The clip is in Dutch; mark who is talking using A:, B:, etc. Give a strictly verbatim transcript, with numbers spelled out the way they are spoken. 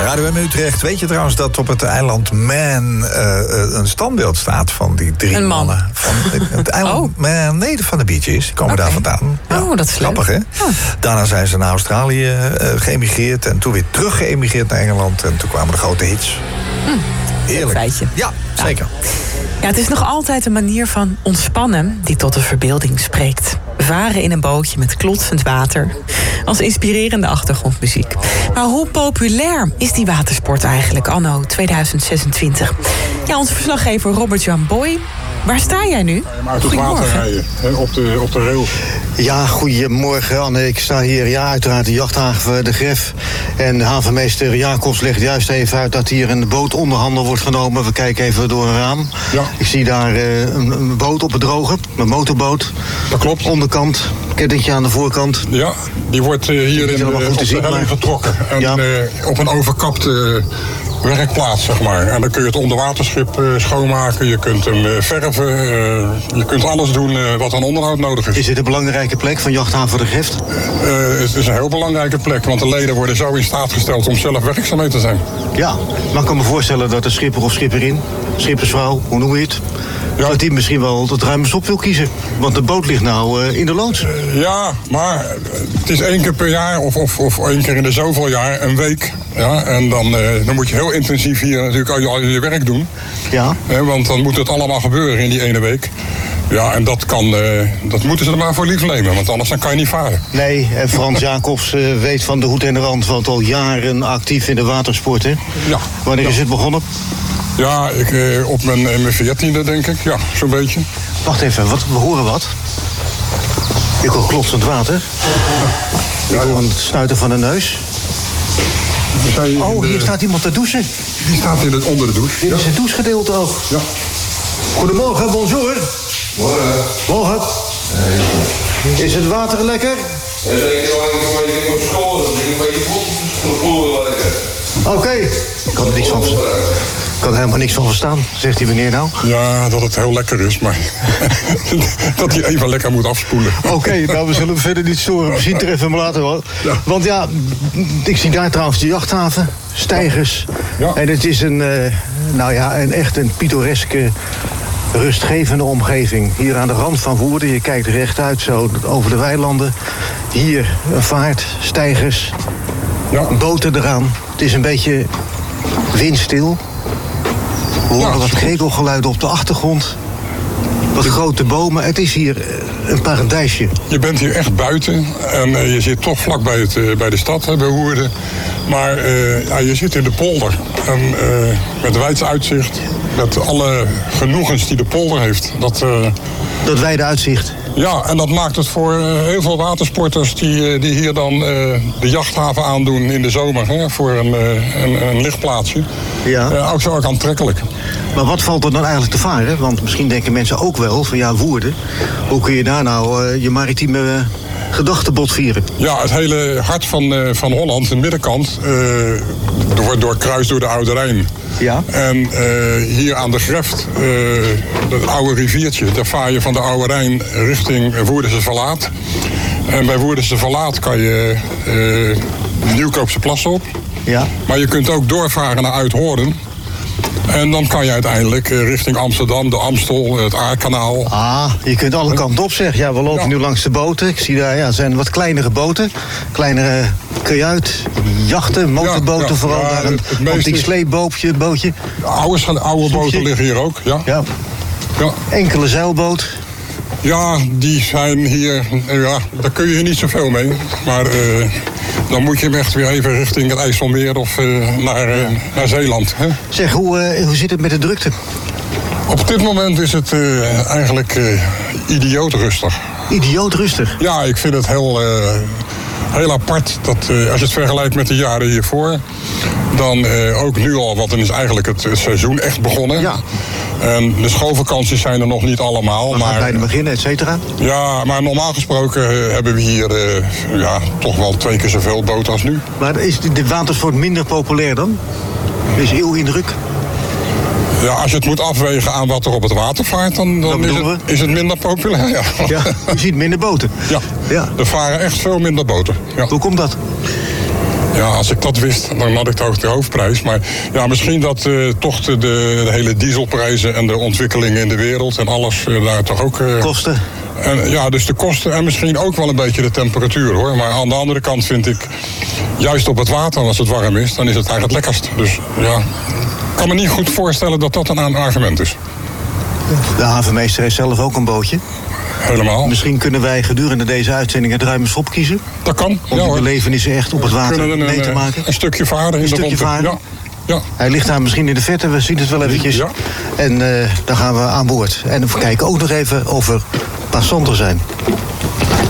A: Radio M Utrecht. Weet je trouwens dat op het eiland Man uh, een standbeeld staat van die drie
B: een man.
A: mannen? Van het eiland oh. Man, nee, van de Bee Gees. Die komen okay. daar vandaan. Ja,
B: oh, dat is
A: grappig,
B: leuk.
A: hè? Oh. Daarna zijn ze naar Australië uh, geëmigreerd. En toen weer terug geëmigreerd naar Engeland. En toen kwamen de grote hits.
B: Mm.
A: Heerlijk.
B: Feitje.
A: Ja, zeker.
B: Ja, het is nog altijd een manier van ontspannen die tot de verbeelding spreekt. Varen in een bootje met klotsend water. Als inspirerende achtergrondmuziek. Maar hoe populair is die watersport eigenlijk anno tweeduizend zesentwintig? Ja, onze verslaggever Robert-Jan Boy. Waar sta jij nu?
C: Maar uit het water rijden, op de, op de rail.
D: Ja, goedemorgen Anne. Ik sta hier, ja, uiteraard de jachthaven De Gref. En havenmeester Jacobs legt juist even uit dat hier een boot onder handen wordt genomen. We kijken even door een raam.
C: Ja.
D: Ik zie daar uh, een, een boot op het droge, een motorboot.
C: Dat klopt.
D: Onderkant, kettingje aan de voorkant.
C: Ja, die wordt uh, hier in de, op de helling getrokken. En ja. uh, op een overkapte werkplaats, zeg maar. En dan kun je het onderwaterschip uh, schoonmaken. Je kunt hem uh, verven. Uh, je kunt alles doen uh, wat aan onderhoud nodig is.
D: Is dit een belangrijke plek van jachthaven De Gref?
C: Uh, het is een heel belangrijke plek. Want de leden worden zo in staat gesteld om zelf werkzaam mee te zijn.
D: Ja, maar ik kan me voorstellen dat de schipper of schipperin, schippersvrouw, hoe noem je het? Ja. Dat die misschien wel het ruime op wil kiezen. Want de boot ligt nou uh, in de loods.
C: Uh, ja, maar het is één keer per jaar of, of, of één keer in de zoveel jaar een week. Ja, en dan, uh, dan moet je heel intensief hier natuurlijk al je, al je werk doen.
D: Ja.
C: Uh, want dan moet het allemaal gebeuren in die ene week. Ja, en dat, kan, uh, dat moeten ze er maar voor lief nemen, want anders dan kan je niet varen.
D: Nee, en Frans Jacobs uh, weet van de hoed en de rand, want al jaren actief in de watersport, hè?
C: Ja.
D: Wanneer
C: ja.
D: is het begonnen?
C: Ja, ik, uh, op mijn, mijn veertiende denk ik, ja, zo'n beetje.
D: Wacht even, wat, we horen wat. Ik hoor klotsend water. Ik hoor het snuiten van de neus. Oh, hier de... staat iemand te douchen.
C: Die staat in het, onder de douche.
D: Dit is het douchegedeelte ook.
C: Ja.
D: Goedemorgen, bonjour. Morgen. Morgen. Nee. Is het water lekker?
E: Ja, ik heb een op school, ik heb een beetje lekker.
D: Oké. Ik kan er niks van verstaan. Ik kan er helemaal niks van verstaan, zegt die meneer nou.
C: Ja, dat het heel lekker is, maar dat hij even lekker moet afspoelen.
D: Oké, okay, nou, we zullen hem verder niet storen. We zien het er even maar later wel. Ja. Want ja, ik zie daar trouwens de jachthaven, steigers. Ja. En het is een, uh, nou ja, een echt een pittoreske, rustgevende omgeving. Hier aan de rand van Woerden, je kijkt rechtuit zo over de weilanden. Hier een vaart, steigers, ja. Boten eraan. Het is een beetje windstil. We horen ja, wat krekelgeluiden op de achtergrond. Wat grote bomen. Het is hier een paradijsje.
C: Je bent hier echt buiten. En uh, je zit toch vlak bij, het, uh, bij de stad, hè, bij Woerden. Maar uh, ja, je zit in de polder. En uh, met wijds uitzicht. Met alle genoegens die de polder heeft. Dat, uh,
D: dat wijde uitzicht.
C: Ja, en dat maakt het voor uh, heel veel watersporters die, die hier dan uh, de jachthaven aandoen in de zomer. Hè, voor een, uh, een, een lichtplaatsje. Ja. Uh, ook zo ook aantrekkelijk.
D: Maar wat valt er dan eigenlijk te varen? Want misschien denken mensen ook wel van ja, Woerden. Hoe kun je daar nou uh, je maritieme uh, gedachten botvieren?
C: Ja, het hele hart van, uh, van Holland, de middenkant, uh, wordt doorkruist door de Oude Rijn.
D: Ja.
C: En uh, hier aan de Greft, uh, dat oude riviertje, daar vaar je van de Oude Rijn richting Woerdense Verlaat. En bij Woerdense Verlaat kan je uh, Nieuwkoopse Plassen op.
D: Ja.
C: Maar je kunt ook doorvaren naar Uithoorn. En dan kan je uiteindelijk richting Amsterdam, de Amstel, het Aarkanaal.
D: Ah, je kunt alle kanten op, zeg. Ja, we lopen ja. nu langs de boten. Ik zie daar, ja, zijn wat kleinere boten. Kleinere kajuit, jachten, motorboten, ja, ja, vooral. Ja, daar een antiek sleepbootje, bootje.
C: Oude, oude boten liggen hier ook, ja.
D: ja. ja. Enkele zeilboot.
C: Ja, die zijn hier, ja, daar kun je hier niet zoveel mee. Maar uh, dan moet je hem echt weer even richting het IJsselmeer of uh, naar, uh, naar Zeeland. Hè?
D: Zeg, hoe, uh, hoe zit het met de drukte?
C: Op dit moment is het uh, eigenlijk uh, idioot rustig.
D: Idioot rustig?
C: Ja, ik vind het heel, uh, heel apart dat uh, als je het vergelijkt met de jaren hiervoor, dan uh, ook nu al, want dan is eigenlijk het, het seizoen echt begonnen.
D: Ja.
C: En de schoolvakanties zijn er nog niet allemaal.
D: Dan
C: maar
D: bijna beginnen, et cetera.
C: Ja, maar normaal gesproken uh, hebben we hier uh, ja, toch wel twee keer zoveel boten als nu.
D: Maar is de watersport minder populair dan? Is heel indruk?
C: Ja, als je het moet afwegen aan wat er op het water vaart, dan, dan is, het, is het minder populair. Ja.
D: Ja, je ziet minder boten.
C: Ja, ja, er varen echt veel minder boten. Ja.
D: Hoe komt dat?
C: Ja, als ik dat wist, dan had ik toch de hoofdprijs. Maar ja, misschien dat uh, toch de, de hele dieselprijzen en de ontwikkelingen in de wereld en alles uh, daar toch ook... Uh,
D: kosten?
C: En, ja, dus de kosten en misschien ook wel een beetje de temperatuur, hoor. Maar aan de andere kant vind ik, juist op het water, als het warm is, dan is het eigenlijk het lekkerst. Dus ja, ik kan me niet goed voorstellen dat dat een argument is.
D: De havenmeester heeft zelf ook een bootje.
C: Helemaal.
D: Misschien kunnen wij gedurende deze uitzending het Ruimerschop kiezen.
C: Dat kan.
D: Om
C: ja,
D: de belevenissen echt op het water een, mee te maken.
C: Een stukje varen.
D: Een
C: in
D: stukje
C: de
D: varen.
C: Ja. Ja.
D: Hij ligt daar misschien in de verte, we zien het wel eventjes.
C: Ja.
D: En uh, dan gaan we aan boord. En we kijken ook nog even of er passanten zijn.